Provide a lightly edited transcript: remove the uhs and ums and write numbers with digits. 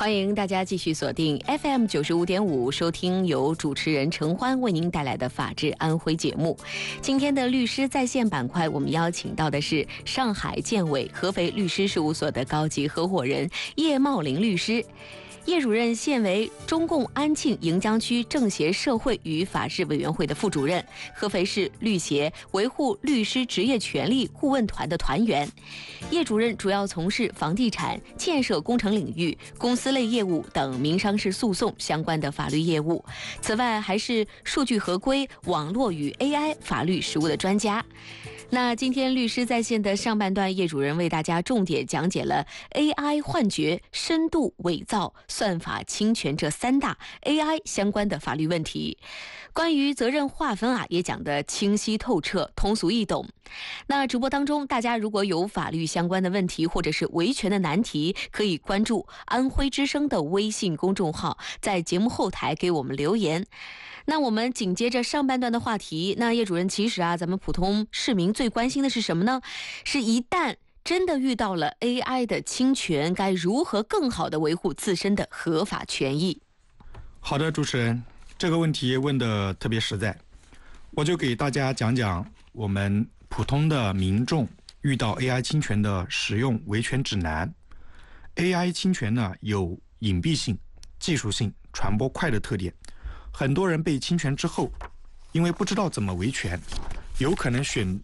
欢迎大家继续锁定 FM95.5，收听由主持人陈欢为您带来的法治安徽节目。今天的律师在线板块，我们邀请到的是上海建伟合肥律师事务所的高级合伙人叶茂林律师。叶主任现为中共安庆盈江区政协社会与法制委员会的副主任，合肥市律协维护律师职业权利顾问团的团员。叶主任主要从事房地产、建设工程领域、公司类业务等民商事诉讼相关的法律业务。此外，还是数据合规、网络与 AI 法律实务的专家。那今天律师在线的上半段，叶主任为大家重点讲解了 AI 幻觉、深度伪造、算法侵权这三大 AI 相关的法律问题。关于责任划分也讲得清晰透彻、通俗易懂。那直播当中，大家如果有法律相关的问题或者是维权的难题，可以关注安徽之声的微信公众号，在节目后台给我们留言。那我们紧接着上半段的话题，那叶主任，其实咱们普通市民最关心的是什么呢？是一旦真的遇到了 AI 的侵权，该如何更好地维护自身的合法权益？ 好的，主持人，这个问题问得特别实在，我就给大家讲讲我们普通的民众遇到 AI 侵权的使用维权指南。AI 侵权呢，有隐蔽性、技术性、传播快的特点。很多人被侵权之后，因为不知道怎么维权，有可能选